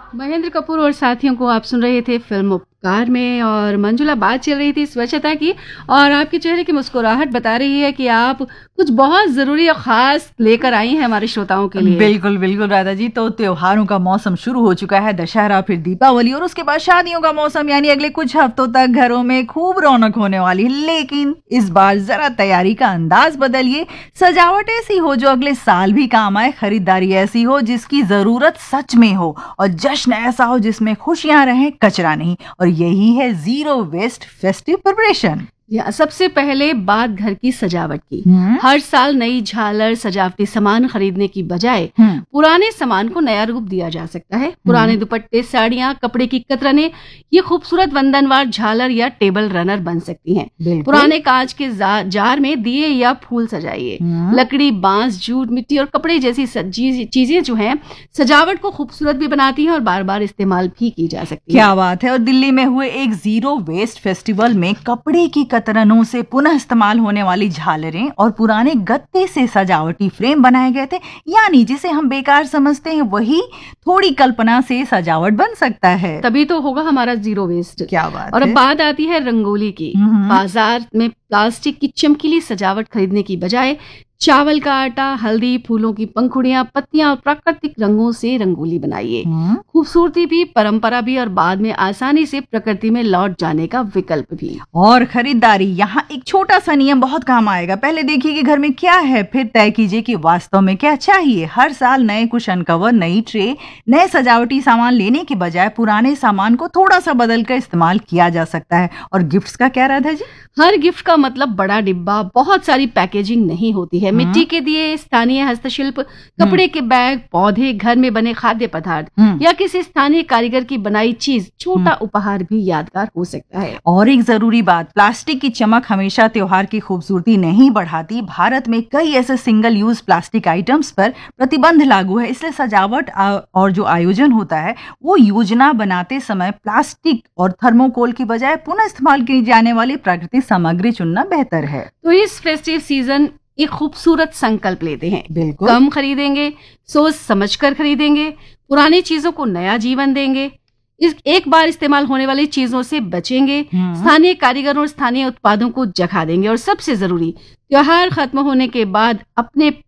महेंद्र कपूर और साथियों को आप सुन रहे थे फिल्म उपकार में, और मंजुला बात चल रही थी स्वच्छता की, और आपके चेहरे की मुस्कुराहट बता रही है कि आप कुछ बहुत जरूरी और खास लेकर आई हैं हमारे श्रोताओं के लिए। बिल्कुल बिल्कुल राधा जी, तो त्योहारों का मौसम शुरू हो चुका है, दशहरा फिर दीपावली और उसके बाद शादियों का मौसम, यानी अगले कुछ हफ्तों तक घरों में खूब रौनक होने वाली है। लेकिन इस बार जरा तैयारी का अंदाज बदलिए, सजावट ऐसी हो जो अगले साल भी काम आए, खरीदारी ऐसी हो जिसकी जरूरत सच में हो, और जश्न ऐसा हो जिसमें खुशियां रहें, कचरा नहीं। और यही है जीरो वेस्ट फेस्टिव प्रिपरेशन। सबसे पहले बात घर की सजावट की। हर साल नई झालर, सजावटी सामान खरीदने की बजाय पुराने सामान को नया रूप दिया जा सकता है। पुराने दुपट्टे, साड़ियां, कपड़े की कतरने, ये खूबसूरत वंदनवार झालर या टेबल रनर बन सकती हैं। पुराने कांच के जार में दिए या फूल सजाइए। लकड़ी, बांस, जूट, मिट्टी और कपड़े जैसी चीजें जो हैं सजावट को खूबसूरत भी बनाती हैं और बार बार इस्तेमाल भी की जा सकती है। क्या बात है। और दिल्ली में हुए एक जीरो वेस्ट फेस्टिवल में कपड़े की कतरनों से पुनः इस्तेमाल होने वाली झालरें और पुराने गत्ते से सजावटी फ्रेम बनाए गए थे। यानी जिसे हम बेकार समझते हैं वही थोड़ी कल्पना से सजावट बन सकता है। तभी तो होगा हमारा जीरो वेस्ट। क्या बात और है। अब बात आती है रंगोली की। बाजार में प्लास्टिक की चमकीली सजावट खरीदने की बजाय चावल का आटा, हल्दी, फूलों की पंखुड़ियां, पत्तियां और प्राकृतिक रंगों से रंगोली बनाइए। खूबसूरती भी, परंपरा भी, और बाद में आसानी से प्रकृति में लौट जाने का विकल्प भी। और खरीदारी, यहाँ एक छोटा सा नियम बहुत काम आएगा। पहले देखिए कि घर में क्या है, फिर तय कीजिए कि वास्तव में क्या चाहिए। हर साल नए कुशन कवर, नई ट्रे, नए सजावटी सामान लेने के बजाय पुराने सामान को थोड़ा सा बदल कर इस्तेमाल किया जा सकता है। और गिफ्ट्स का क्या राधा जी? हर गिफ्ट का मतलब बड़ा डिब्बा, बहुत सारी पैकेजिंग नहीं होती है। मिट्टी के दिए, स्थानीय हस्तशिल्प, कपड़े के बैग, पौधे, घर में बने खाद्य पदार्थ या किसी स्थानीय कारीगर की बनाई चीज, छोटा उपहार भी यादगार हो सकता है। और एक जरूरी बात, प्लास्टिक की चमक हमेशा त्योहार की खूबसूरती नहीं बढ़ाती। भारत में कई ऐसे सिंगल यूज प्लास्टिक आइटम्स पर प्रतिबंध लागू है, इसलिए सजावट और जो आयोजन होता है वो योजना बनाते समय प्लास्टिक और थर्मोकोल की बजाय पुनः इस्तेमाल की जाने वाली प्राकृतिक सामग्री चुनना बेहतर है। तो इस फेस्टिव सीजन एक खूबसूरत संकल्प लेते हैं। बिल्कुल। कम खरीदेंगे, सोच समझकर खरीदेंगे, पुरानी चीजों को नया जीवन देंगे, एक बार इस्तेमाल होने वाली चीजों से बचेंगे, स्थानीय कारीगरों और स्थानीय उत्पादों को जगह देंगे, और सबसे जरूरी, त्योहार खत्म होने के बाद अपने